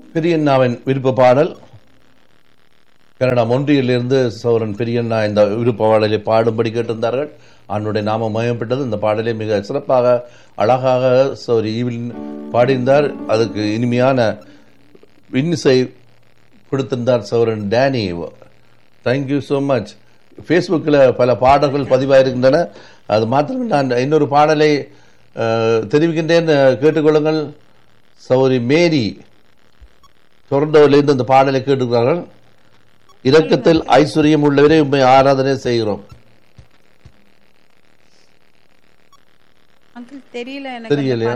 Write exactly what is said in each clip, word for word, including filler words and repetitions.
பெரியண்ணாவின் விருப்ப பாடல் கனடா மொன்றியிலிருந்து சௌரன் பெரியண்ணா இந்த விருப்ப பாடலை பாடும்படி கேட்டிருந்தார்கள். அவனுடைய நாமம் மயப்பட்டது. இந்த பாடலை மிக சிறப்பாக அழகாக சௌரி ஈவில் பாடியிருந்தார். அதுக்கு இனிமையான இன்னிசை கொடுத்திருந்தார் Sauran Danny. Thank you so much. ஃபேஸ்புக்கில் பல பாடல்கள் பதிவாயிருக்கின்றன. அது மாத்திரம் நான் இன்னொரு பாடலை தெரிவிக்கின்றேன், கேட்டுக்கொள்ளுங்கள். சௌரி மேரி டொரண்டோவிலிருந்து அந்த பாடலை கேட்டுக்கிறார்கள். இரக்கத்தில் ஐஸ்வர்யம் உள்ளவரை உண்மை ஆராதனை செய்கிறோம். தெரியலையா?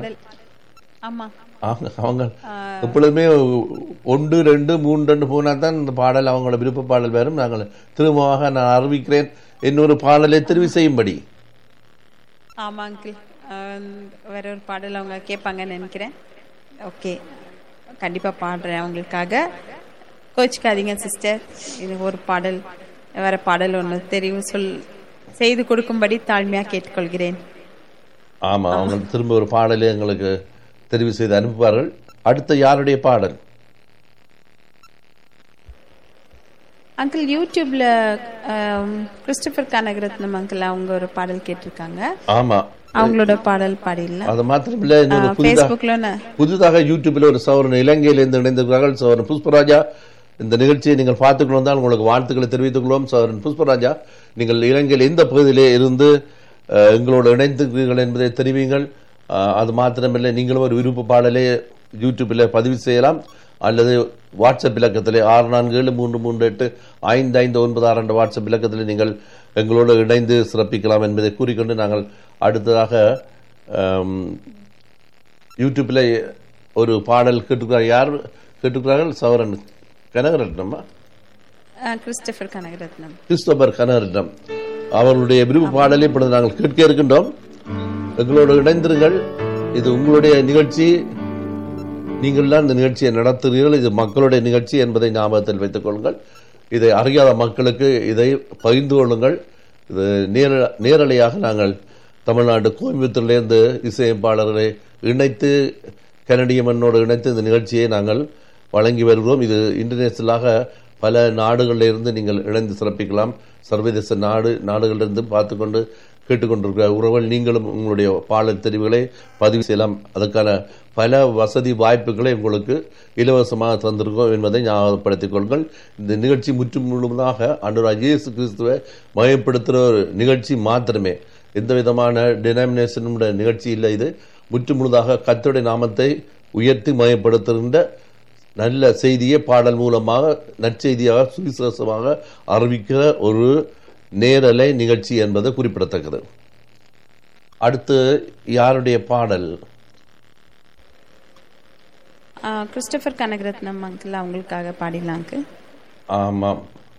அவங்க எப்பொழுதுமே ஒன்று ரெண்டு மூன்று ரெண்டு போனா தான் இந்த பாடல் அவங்களோட விருப்ப பாடல் வரும். நாங்கள் திரும்பமாக நான் அறிவிக்கிறேன் இன்னொரு பாடலை தெரிவு செய்யும்படி. ஆமா அங்கிள், வேற ஒரு பாடல் அவங்க கேட்பாங்கன்னு நினைக்கிறேன். ஓகே, கண்டிப்பா பாடுறேன் அவங்களுக்காக. கோச்சிக்காதீங்க சிஸ்டர். இது ஒரு பாடல், வேற பாடல் ஒன்று தெரிவு சொல் செய்து கொடுக்கும்படி தாழ்மையா கேட்டுக்கொள்கிறேன். ஆமா, அவங்க திரும்ப ஒரு பாடலை எங்களுக்கு தெரிவு செய்து அனுப்புவார்கள். அடுத்த யாருடைய பாடல்? அங்கிள் யூடியூப்ல கிறிஸ்டபர் கனகரத்னம் அங்கிள் அவங்க ஒரு பாடல் கேட்டிருக்காங்க. ஆமா, அவங்களோட பாடல் பாடிடலாம். அது மாத்திரம் இல்ல, புதிதாக யூடியூப்ல ஒரு சௌரன் இலங்கையிலிருந்து இணைந்திருக்கிறார்கள். சௌரன் புஷ்பராஜா, இந்த நிகழ்ச்சியை நீங்கள் பார்த்துக் கொண்டால் உங்களுக்கு வாழ்த்துக்களை தெரிவித்துக் கொள்வோம். சௌரன் புஷ்பராஜா, நீங்கள் இலங்கையில் எந்த பகுதியிலே இருந்து எங்களோடு இணைந்திருக்கிறீர்கள் என்பதை தெரிவிங்கள். அது மாத்திரமில்லை, நீங்களும் ஒரு விருப்ப பாடலை யூடியூப்பில் பதிவு செய்யலாம் அல்லது வாட்ஸ்அப் இலக்கத்திலே ஆறு நான்கு ஏழு மூன்று மூன்று எட்டு ஐந்து ஐந்து ஒன்பது ஆறு என்ற வாட்ஸ்அப் இலக்கத்தில் நீங்கள் எங்களோடு இணைந்து சிறப்பிக்கலாம் என்பதை கூறிக்கொண்டு நாங்கள் அடுத்ததாக யூடியூப்பில் ஒரு பாடல் கேட்டுக்கிறார். யார் கேட்டுக்கிறார்கள்? சௌரன் கனகரத்னமா? கிறிஸ்டபர் கனகரத்னம். கிறிஸ்டபர் கனகரத்னம் அவர்களுடைய விருப்ப பாடலை இப்பொழுது நாங்கள் கேட்க இருக்கின்றோம். எங்களோடு இணைந்திருங்கள். இது உங்களுடைய நிகழ்ச்சி, நீங்கள் தான் இந்த நிகழ்ச்சியை நடத்துகிறீர்கள். இது மக்களுடைய நிகழ்ச்சி என்பதை ஞாபகத்தில் வைத்துக் கொள்ளுங்கள். இதை அறியாத மக்களுக்கு இதை பகிர்ந்து கொள்ளுங்கள். இது நேர நேரலையாக நாங்கள் தமிழ்நாடு கோயம்புத்தூரிலிருந்து இசையமைப்பாளர்களை இணைத்து கனடிய மண்ணோடு இணைத்து இந்த நிகழ்ச்சியை நாங்கள் வழங்கி வருகிறோம். இது இன்டர்நேஷனலாக பல நாடுகளிலிருந்து நீங்கள் இணைந்து சிறப்பிக்கலாம். சர்வதேச நாடு நாடுகளிலிருந்து பார்த்து கொண்டு கேட்டுக்கொண்டிருக்கிற உறவுகள், நீங்களும் உங்களுடைய பாடல் தெரிவுகளை பதிவு செய்யலாம். அதற்கான பல வசதி வாய்ப்புகளை உங்களுக்கு இலவசமாக தந்திருக்கோம் என்பதை ஞாபகப்படுத்திக் கொள்ளுங்கள். இந்த நிகழ்ச்சி முற்றும் முழுவதாக ஆண்டவராகிய இயேசு கிறிஸ்துவை மையப்படுத்துகிற ஒரு நிகழ்ச்சி மாத்திரமே, எந்த விதமான டினாமினேஷனுடைய நிகழ்ச்சி இல்லை. இது முற்று முழுதாக கர்த்தருடைய நாமத்தை உயர்த்தி மையப்படுத்துகின்ற நல்ல செய்தியை பாடல் மூலமாக நற்செய்தியாக சுவிசேஷமாக அறிவிக்கிற ஒரு நேரலை நிகழ்ச்சி என்பது குறிப்பிடத்தக்கது. அடுத்து யாருடைய பாடல்? கிறிஸ்டபர் கனகரத்னம் அங்கிள் அவங்களுக்காக பாடிடலாம். ஆமாம்,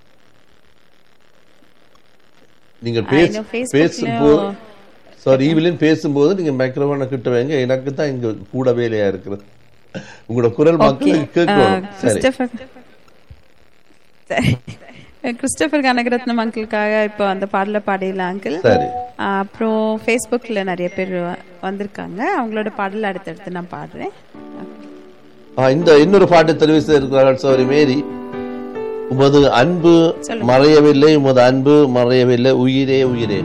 நீங்கள் பேசும்போது சாரி ஈவிலின் பேசும்போது நீங்க மைக்ரோஃபோனை கிட்ட வைங்க. எனக்கு தான் இங்க கூட வேலையா இருக்கிறது. உங்களோட குரல் மக்களுக்கு கேட்கணும். கிறிஸ்டபர் கனகரத்னம் அங்கிளுக்காக இப்போ அந்த பாடல பாடிடலாம் அங்கிள். அப்புறம் ஃபேஸ்புக்ல நிறைய பேர் வந்திருக்காங்க, அவங்களோட பாடல அடுத்தடுத்து நான் பாடுறேன். இந்த இன்னொரு பாட்டு தெரிவு செய்திருக்கிறார்கள். சௌரி மேரி, உமது அன்பு மறையவில்லை, உமது அன்பு மறையவில்லை, உயிரே உயிரே.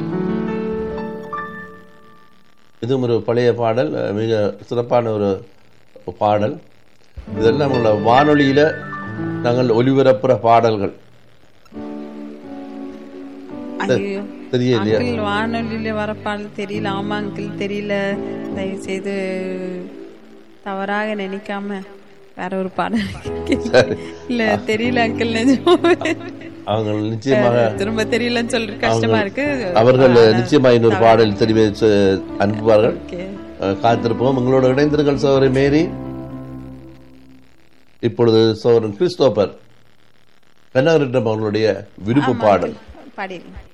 இதுவும் ஒரு பழைய பாடல், மிக சிறப்பான ஒரு பாடல். இதெல்லாம் நம்மளோட வானொலியில நாங்கள் ஒலிபரப்புற பாடல்கள். தெரியலையா? வானொலியில வர பாடல் தெரியல. ஆமா அங்கிள், தெரியல. தயவு செய்து தவறாக நினைக்காம வேற ஒரு பாடல் இல்ல. தெரியல அங்கிள், அவங்க நிச்சயமாக திரும்ப தெரியலன்னு சொல்ற கஷ்டமா இருக்கு. அவர்கள் நிச்சயமாக இன்னொரு பாடல் தெரிவித்து அனுப்புவார்கள். காத்திருப்போம். உங்களோட இணைந்திருங்கள் சௌரி மேரி. இப்பொழுது சௌரன் கிறிஸ்டோபர் கனகரத்னம் அவர்களுடைய விருப்ப பாடல் பாடிடுங்க.